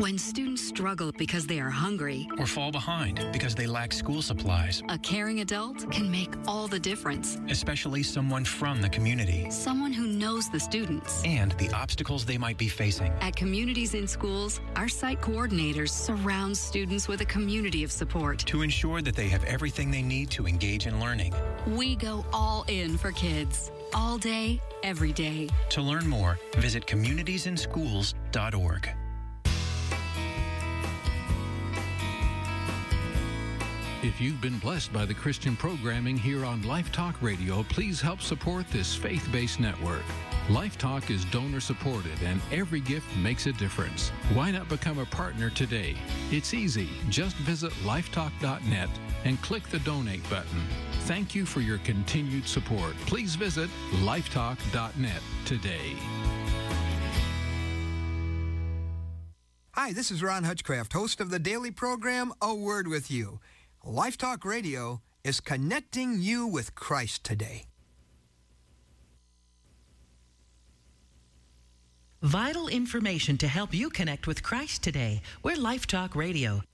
When students struggle because they are hungry, or fall behind because they lack school supplies, a caring adult can make all the difference. especially someone from the community, Someone who knows the students. and the obstacles they might be facing. At Communities in Schools, our site coordinators surround students with a community of support. To ensure that they have everything they need to engage in learning. We go all in for kids, all day, every day. To learn more, visit communitiesinschools.org. If you've been blessed by the Christian programming here on Life Talk Radio, please help support this faith-based network. Life Talk is donor-supported, and every gift makes a difference. Why not become a partner today? It's easy. Just visit lifetalk.net and click the donate button. Thank you for your continued support. Please visit lifetalk.net today. Hi, this is Ron Hutchcraft, host of the daily program, A Word With You. Life Talk Radio is connecting you with Christ today. Vital information to help you connect with Christ today. We're Life Talk Radio.